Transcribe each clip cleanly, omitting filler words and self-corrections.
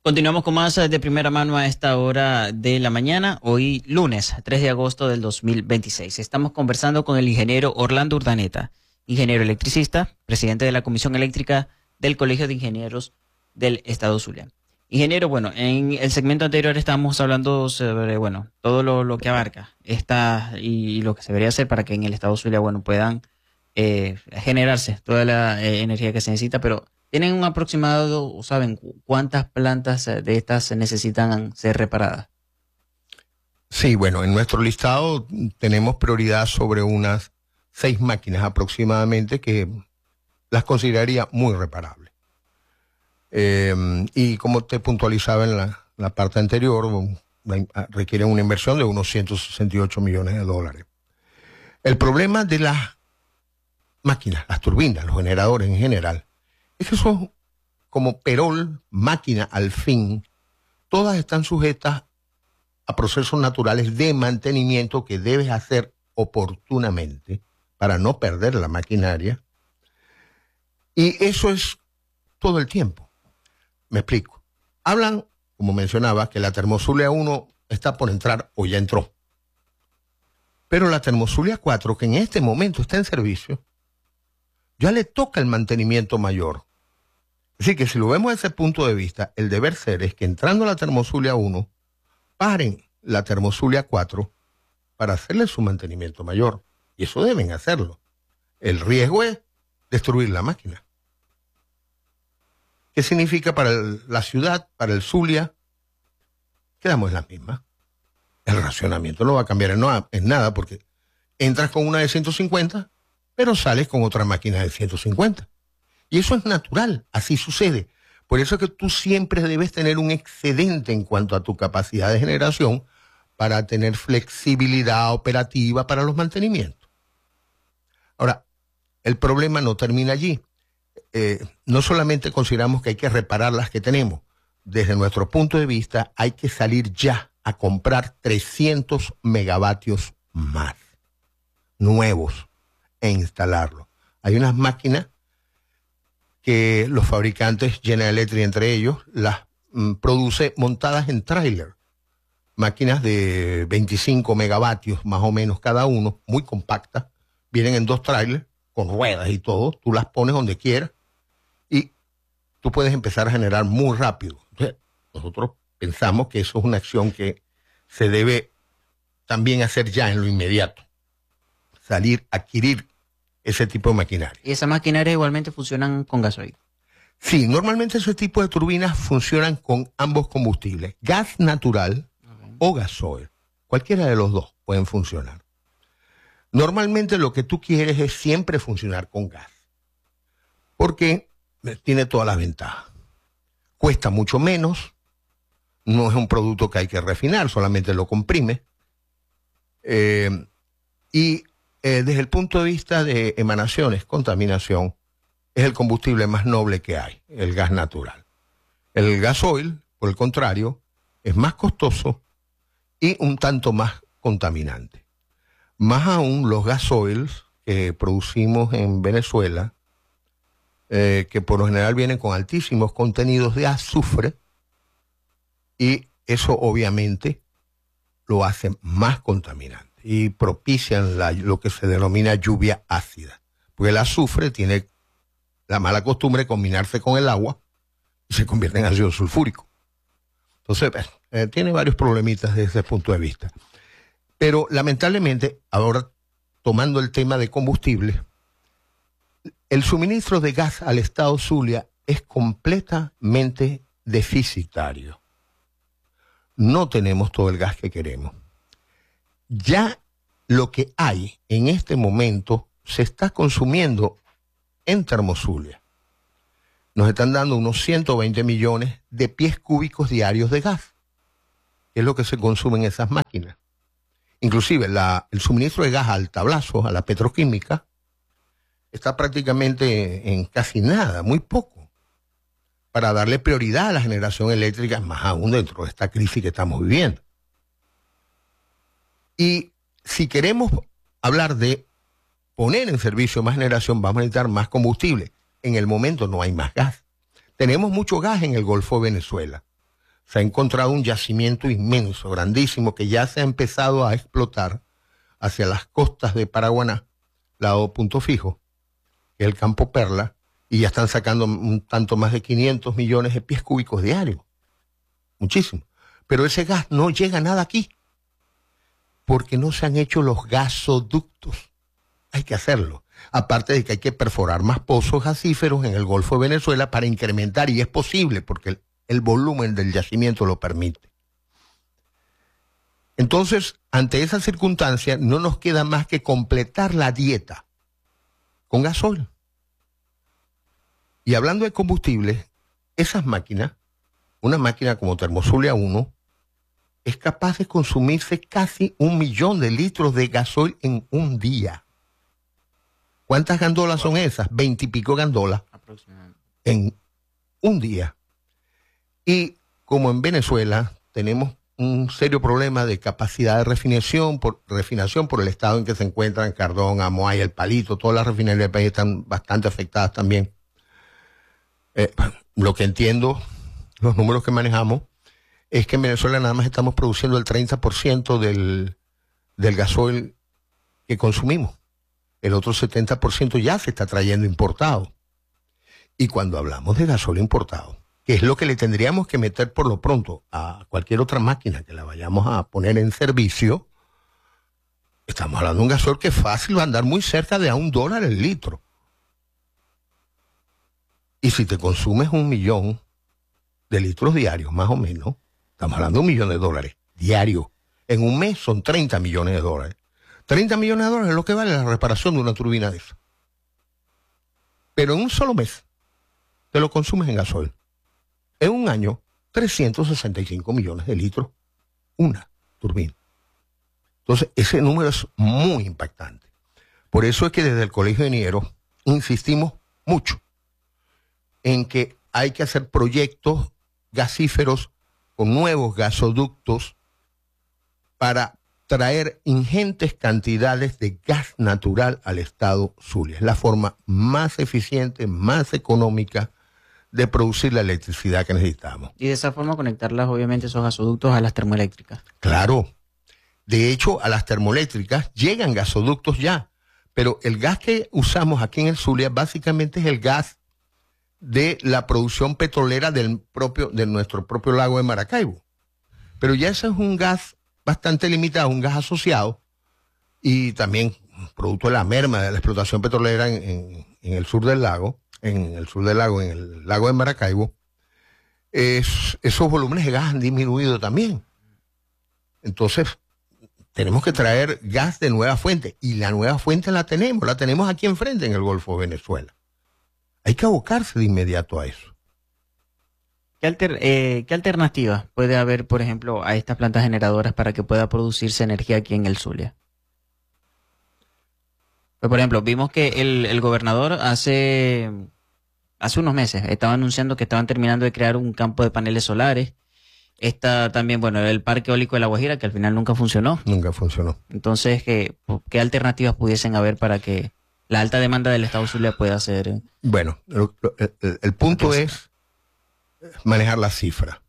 Continuamos con más de primera mano a esta hora de la mañana, hoy lunes 3 de agosto del 2026. Estamos conversando con el ingeniero Orlando Urdaneta, ingeniero electricista, presidente de la Comisión Eléctrica del Colegio de Ingenieros del Estado Zulia. Ingeniero, bueno, en el segmento anterior estábamos hablando sobre, bueno, todo lo que abarca esta y lo que se debería hacer para que en el Estado Zulia, bueno, puedan generarse toda la energía que se necesita, pero ¿tienen un aproximado o saben cuántas plantas de estas necesitan ser reparadas? Sí, bueno, en nuestro listado tenemos prioridad sobre unas 6 máquinas aproximadamente que las consideraría muy reparables. Y como te puntualizaba en la parte anterior, requieren una inversión de unos 168 millones de dólares. El problema de las máquinas, las turbinas, los generadores en general, es que son como perol, máquina al fin, todas están sujetas a procesos naturales de mantenimiento que debes hacer oportunamente para no perder la maquinaria. Y eso es todo el tiempo. Me explico. Hablan, como mencionaba, que la Termozulia 1 está por entrar o ya entró. Pero la Termozulia 4, que en este momento está en servicio, ya le toca el mantenimiento mayor. Así que si lo vemos desde ese punto de vista, el deber ser es que entrando a la Termozulia 1, paren la Termozulia 4 para hacerle su mantenimiento mayor. Y eso deben hacerlo. El riesgo es destruir la máquina. ¿Qué significa para la ciudad, para el Zulia? Quedamos en la misma. El racionamiento no va a cambiar en nada porque entras con una de 150, pero sales con otra máquina de 150. Y eso es natural, así sucede. Por eso es que tú siempre debes tener un excedente en cuanto a tu capacidad de generación para tener flexibilidad operativa para los mantenimientos. Ahora, el problema no termina allí. No solamente consideramos que hay que reparar las que tenemos. Desde nuestro punto de vista, hay que salir ya a comprar 300 megavatios más, nuevos, e instalarlos. Hay unas máquinas que los fabricantes, General Electric entre ellos, las produce montadas en tráiler. Máquinas de 25 megavatios más o menos cada uno, muy compactas. Vienen en 2 trailers, con ruedas y todo. Tú las pones donde quieras y tú puedes empezar a generar muy rápido. Entonces, nosotros pensamos que eso es una acción que se debe también hacer ya en lo inmediato. Salir, adquirir ese tipo de maquinaria. ¿Y esas maquinarias igualmente funcionan con gasoil? Sí, normalmente ese tipo de turbinas funcionan con ambos combustibles, gas natural o gasoil. Cualquiera de los dos pueden funcionar. Normalmente lo que tú quieres es siempre funcionar con gas, porque tiene todas las ventajas. Cuesta mucho menos, no es un producto que hay que refinar, solamente lo comprime. Desde el punto de vista de emanaciones, contaminación, es el combustible más noble que hay, el gas natural. El gasoil, por el contrario, es más costoso y un tanto más contaminante. Más aún los gasoils que producimos en Venezuela, que por lo general vienen con altísimos contenidos de azufre, y eso obviamente lo hace más contaminante y propician lo que se denomina lluvia ácida, porque el azufre tiene la mala costumbre de combinarse con el agua y se convierte en ácido sulfúrico. Entonces, tiene varios problemitas desde ese punto de vista. Pero lamentablemente, ahora tomando el tema de combustible, el suministro de gas al estado Zulia es completamente deficitario. No tenemos todo el gas que queremos. Ya lo que hay en este momento se está consumiendo en Termozulia. Nos están dando unos 120 millones de pies cúbicos diarios de gas, que es lo que se consume en esas máquinas. Inclusive el suministro de gas al tablazo, a la petroquímica, está prácticamente en casi nada, muy poco, para darle prioridad a la generación eléctrica, más aún dentro de esta crisis que estamos viviendo. Y si queremos hablar de poner en servicio más generación, vamos a necesitar más combustible. En el momento no hay más gas. Tenemos mucho gas en el Golfo de Venezuela, se ha encontrado un yacimiento inmenso, grandísimo, que ya se ha empezado a explotar hacia las costas de Paraguaná, lado Punto Fijo, que es el Campo Perla, y ya están sacando un tanto más de 500 millones de pies cúbicos diarios. Muchísimo. Pero ese gas no llega nada aquí, porque no se han hecho los gasoductos. Hay que hacerlo. Aparte de que hay que perforar más pozos gasíferos en el Golfo de Venezuela para incrementar, y es posible porque el volumen del yacimiento lo permite. Entonces, ante esa circunstancia, no nos queda más que completar la dieta con gasoil. Y hablando de combustibles, esas máquinas, una máquina como Termozulia 1, es capaz de consumirse casi 1 millón de litros de gasoil en un día. ¿Cuántas gandolas son esas? 20 y pico gandolas en un día. Y como en Venezuela tenemos un serio problema de capacidad de refinación por el estado en que se encuentran Cardón, Amoay, El Palito, todas las refinerías del país están bastante afectadas también. Lo que entiendo, los números que manejamos, es que en Venezuela nada más estamos produciendo el 30% del gasoil que consumimos. El otro 70% ya se está trayendo importado. Y cuando hablamos de gasoil importado, que es lo que le tendríamos que meter por lo pronto a cualquier otra máquina que la vayamos a poner en servicio, estamos hablando de un gasoil que fácil va a andar muy cerca de a $1 el litro. Y si te consumes 1 millón de litros diarios, más o menos, estamos hablando de $1 millón diarios. En un mes son 30 millones de dólares. 30 millones de dólares es lo que vale la reparación de una turbina de esa. Pero en un solo mes te lo consumes en gasoil. En un año, 365 millones de litros, una turbina. Entonces, ese número es muy impactante. Por eso es que desde el Colegio de Ingenieros insistimos mucho en que hay que hacer proyectos gasíferos con nuevos gasoductos para traer ingentes cantidades de gas natural al estado Zulia. Es la forma más eficiente, más económica de producir la electricidad que necesitamos. Y de esa forma conectarlas, obviamente, esos gasoductos a las termoeléctricas. Claro. De hecho, a las termoeléctricas llegan gasoductos ya, pero el gas que usamos aquí en el Zulia básicamente es el gas de la producción petrolera de nuestro propio lago de Maracaibo. Pero ya ese es un gas bastante limitado, un gas asociado, y también producto de la merma de la explotación petrolera en el sur del lago, en el lago de Maracaibo, esos volúmenes de gas han disminuido también. Entonces, tenemos que traer gas de nueva fuente, y la nueva fuente la tenemos aquí enfrente en el Golfo de Venezuela. Hay que abocarse de inmediato a eso. ¿Qué alternativas puede haber, por ejemplo, a estas plantas generadoras para que pueda producirse energía aquí en el Zulia? Pues, por ejemplo, vimos que el gobernador hace unos meses estaba anunciando que estaban terminando de crear un campo de paneles solares. Está también, bueno, el parque eólico de La Guajira, que al final nunca funcionó. Nunca funcionó. Entonces, ¿qué alternativas pudiesen haber para que la alta demanda del estado Zulia pueda ser? Bueno, el punto es manejar la cifra.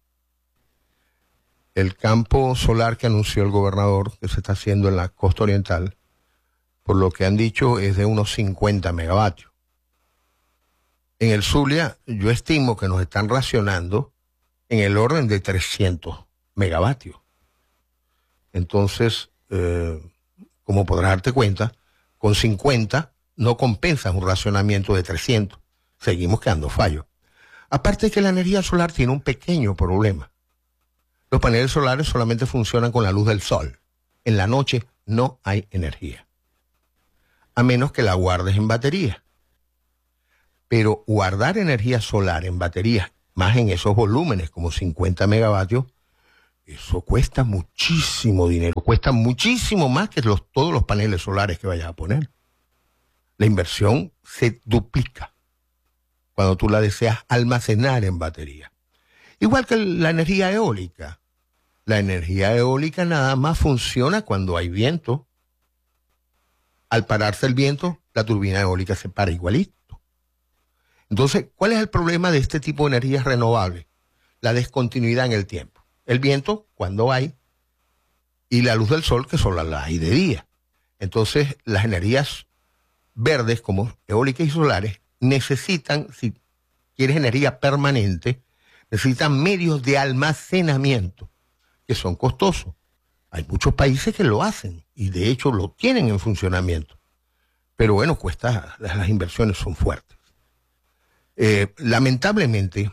El campo solar que anunció el gobernador, que se está haciendo en la costa oriental, por lo que han dicho, es de unos 50 megavatios. En el Zulia, yo estimo que nos están racionando en el orden de 300 megavatios. Entonces, como podrás darte cuenta, con 50 no compensa un racionamiento de 300. Seguimos quedando fallos. Aparte de que la energía solar tiene un pequeño problema. Los paneles solares solamente funcionan con la luz del sol. En la noche no hay energía, a menos que la guardes en batería. Pero guardar energía solar en baterías, más en esos volúmenes como 50 megavatios, eso cuesta muchísimo dinero. Cuesta muchísimo más que todos los paneles solares que vayas a poner. La inversión se duplica cuando tú la deseas almacenar en batería. Igual que la energía eólica. La energía eólica nada más funciona cuando hay viento. Al pararse el viento, la turbina eólica se para igualito. Entonces, ¿cuál es el problema de este tipo de energías renovables? La descontinuidad en el tiempo. el viento cuando hay y la luz del sol que solo la hay de día. Entonces las energías verdes como eólicas y solares necesitan, si quieres energía permanente, necesitan medios de almacenamiento que son costosos. Hay muchos países que lo hacen y de hecho lo tienen en funcionamiento. Pero bueno, cuesta, las inversiones son fuertes. Lamentablemente,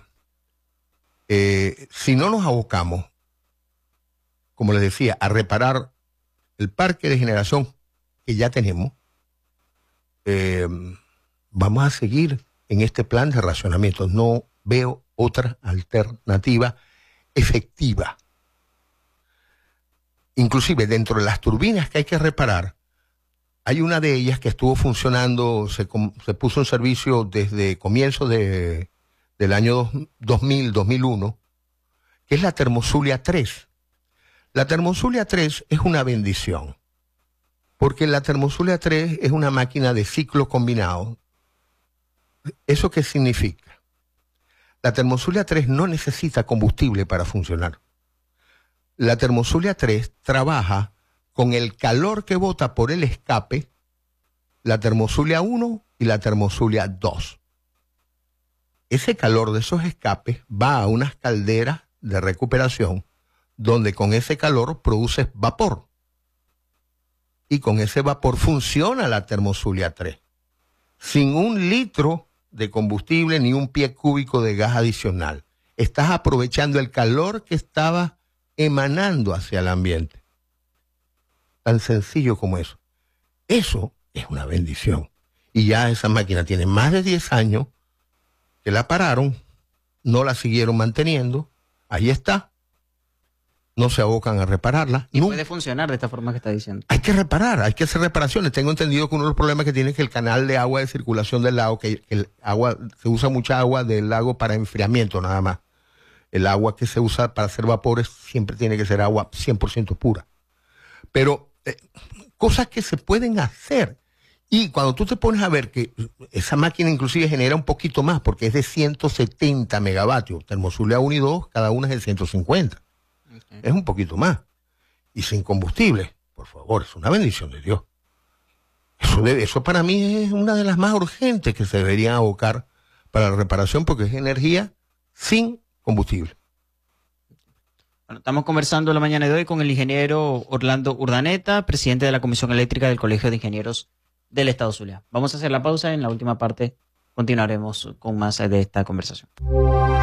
si no nos abocamos, como les decía, a reparar el parque de generación que ya tenemos, vamos a seguir en este plan de racionamiento. No veo otra alternativa efectiva. Inclusive dentro de las turbinas que hay que reparar, hay una de ellas que estuvo funcionando, se puso en servicio desde comienzos del año 2000, 2001, que es la Termozulia 3. La Termozulia 3 es una bendición, porque la Termozulia 3 es una máquina de ciclo combinado. ¿Eso qué significa? La Termozulia 3 no necesita combustible para funcionar. La Termozulia 3 trabaja con el calor que bota por el escape, la Termozulia 1 y la Termozulia 2. Ese calor de esos escapes va a unas calderas de recuperación, donde con ese calor produces vapor. Y con ese vapor funciona la Termozulia 3. Sin un litro de combustible ni un pie cúbico de gas adicional. Estás aprovechando el calor que estaba emanando hacia el ambiente. Tan sencillo como eso. Eso es una bendición. Y ya esa máquina tiene más de 10 años que la pararon, no la siguieron manteniendo, ahí está, no se abocan a repararla. Y puede funcionar de esta forma que está diciendo. Hay que reparar, hay que hacer reparaciones. Tengo entendido que uno de los problemas que tiene es que el canal de agua de circulación del lago, que el agua, se usa mucha agua del lago para enfriamiento nada más. El agua que se usa para hacer vapores siempre tiene que ser agua 100% pura. Pero cosas que se pueden hacer. Y cuando tú te pones a ver que esa máquina inclusive genera un poquito más, porque es de 170 megavatios, Termozulia 1 y 2, cada una es de 150. Okay. Es un poquito más. Y sin combustible, por favor, es una bendición de Dios. Eso para mí es una de las más urgentes que se deberían abocar para la reparación, porque es energía sin combustible. Bueno, estamos conversando la mañana de hoy con el ingeniero Orlando Urdaneta, presidente de la Comisión Eléctrica del Colegio de Ingenieros del Estado Zulia. Vamos a hacer la pausa. En la última parte continuaremos con más de esta conversación.